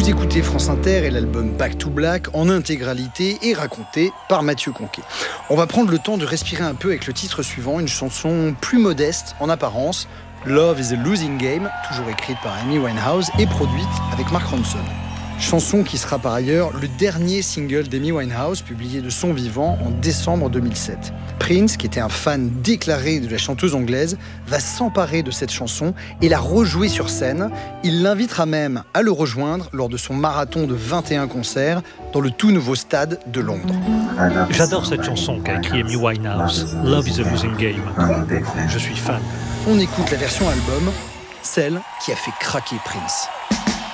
Vous écoutez France Inter et l'album Back to Black en intégralité et raconté par Mathieu Conquet. On va prendre le temps de respirer un peu avec le titre suivant, une chanson plus modeste en apparence, Love is a Losing Game, toujours écrite par Amy Winehouse et produite avec Mark Ronson. Chanson qui sera par ailleurs le dernier single d'Amy Winehouse publié de son vivant en décembre 2007. Prince, qui était un fan déclaré de la chanteuse anglaise, va s'emparer de cette chanson et la rejouer sur scène. Il l'invitera même à le rejoindre lors de son marathon de 21 concerts dans le tout nouveau stade de Londres. J'adore cette chanson qu'a écrit Amy Winehouse, Love is a Losing Game. Je suis fan. On écoute la version album, celle qui a fait craquer Prince.